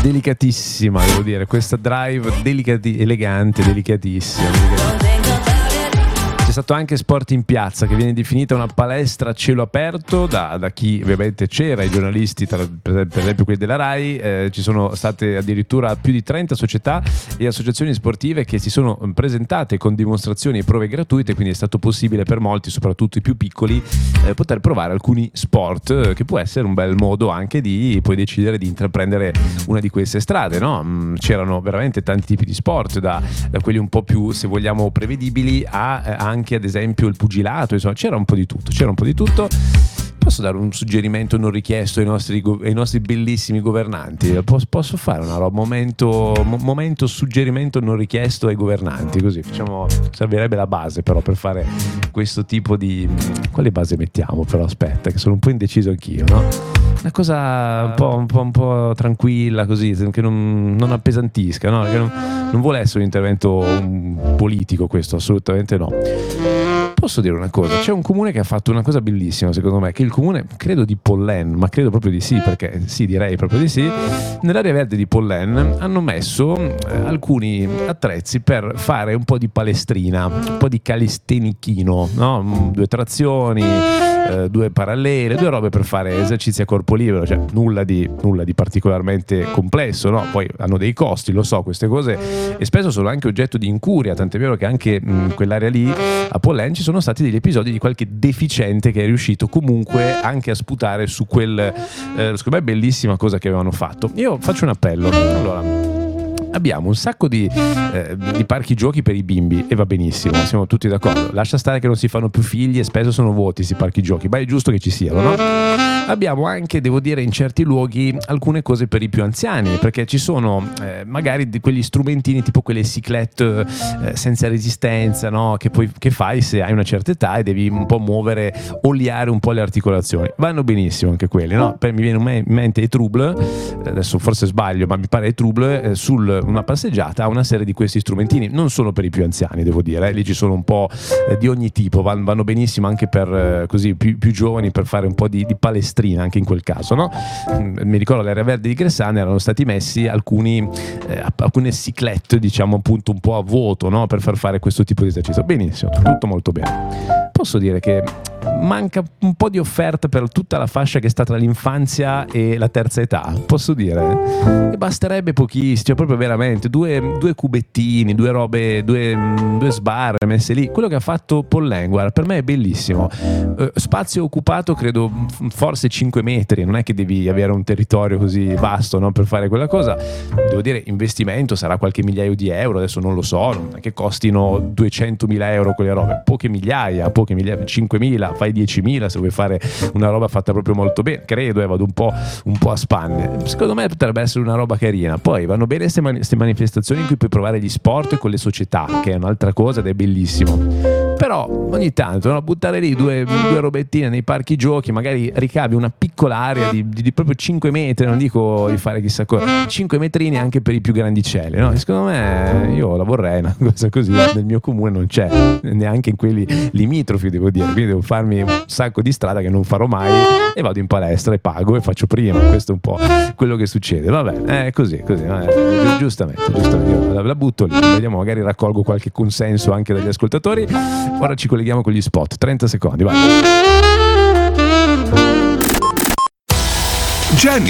delicatissima, devo dire, questa drive elegante, delicatissima. C'è stato anche Sport in Piazza, che viene definita una palestra a cielo aperto da chi ovviamente c'era, i giornalisti, per esempio quelli della RAI. Ci sono state addirittura più di 30 società e associazioni sportive che si sono presentate con dimostrazioni e prove gratuite, quindi è stato possibile per molti, soprattutto i più piccoli, poter provare alcuni sport, che può essere un bel modo anche di poi decidere di intraprendere una di queste strade, no? C'erano veramente tanti tipi di sport, da quelli un po' più, se vogliamo, prevedibili a anche ad esempio il pugilato, insomma c'era un po' di tutto. Posso dare un suggerimento non richiesto ai nostri bellissimi governanti? Posso fare una roba, momento suggerimento non richiesto ai governanti, così facciamo. Servirebbe la base però per fare questo tipo di... Quale base mettiamo però? Aspetta, che sono un po' indeciso anch'io, no? Una cosa un po' tranquilla, così, che non appesantisca, no? Che non vuole essere un intervento politico, questo assolutamente no. Posso dire una cosa? C'è un comune che ha fatto una cosa bellissima, secondo me, che è il comune, credo di Pollen, ma credo proprio di sì, perché sì, direi proprio di sì. Nell'area verde di Pollen hanno messo alcuni attrezzi per fare un po' di palestrina, un po' di calistenichino, no? 2 trazioni, 2 parallele, 2 robe per fare esercizi a corpo libero, cioè nulla di particolarmente complesso, no? Poi hanno dei costi, lo so, queste cose, e spesso sono anche oggetto di incuria, tant'è vero che anche in quell'area lì a Pollen ci sono stati degli episodi di qualche deficiente che è riuscito comunque anche a sputare su quel secondo me bellissima cosa che avevano fatto. Io faccio un appello. Allora, abbiamo un sacco di parchi giochi per i bimbi e va benissimo, siamo tutti d'accordo. Lascia stare che non si fanno più figli e spesso sono vuoti questi parchi giochi, ma è giusto che ci siano, no? Abbiamo anche, devo dire, in certi luoghi alcune cose per i più anziani, perché ci sono magari quegli strumentini tipo quelle cyclette senza resistenza, no? Che fai se hai una certa età e devi un po' muovere, oliare un po' le articolazioni. Vanno benissimo anche quelli, no? Mi viene in mente i Trouble, adesso forse sbaglio, ma mi pare i Trouble, sul una passeggiata ha una serie di questi strumentini, non solo per i più anziani, devo dire, lì ci sono un po' di ogni tipo, vanno benissimo anche per così più giovani, per fare un po' di palestrina anche in quel caso, no? Mi ricordo all'area verde di Gressane erano stati messi alcune ciclette, diciamo appunto un po' a vuoto, no? Per far fare questo tipo di esercizio. Benissimo, tutto molto bene. Posso dire che manca un po' di offerta per tutta la fascia che sta tra l'infanzia e la terza età, posso dire? E basterebbe pochissimo, cioè proprio veramente due cubettini, 2 robe, 2 sbarre messe lì. Quello che ha fatto Pollen, guarda, per me è bellissimo. Spazio occupato credo forse 5 metri, non è che devi avere un territorio così vasto, no, per fare quella cosa. Devo dire, investimento sarà qualche migliaio di euro, adesso non lo so, non è che costino 200.000 euro quelle robe, poche migliaia, 5.000, fai 10.000 se vuoi fare una roba fatta proprio molto bene, credo, vado un po' a spanne. Secondo me potrebbe essere una roba carina. Poi vanno bene queste manifestazioni in cui puoi provare gli sport con le società, che è un'altra cosa ed è bellissimo. Però ogni tanto, no, buttare lì due robettine nei parchi giochi, magari ricavi una piccola area di proprio 5 metri, non dico di fare chissà cosa, 5 metrini anche per i più grandicelli, no? E secondo me io la vorrei una cosa così, nel mio comune non c'è, neanche in quelli limitrofi, devo dire, quindi devo farmi un sacco di strada che non farò mai e vado in palestra e pago e faccio prima. Questo è un po' quello che succede, vabbè, così, giustamente io la butto lì, vediamo, magari raccolgo qualche consenso anche dagli ascoltatori. Ora ci colleghiamo con gli spot, 30 secondi, vai. Jenny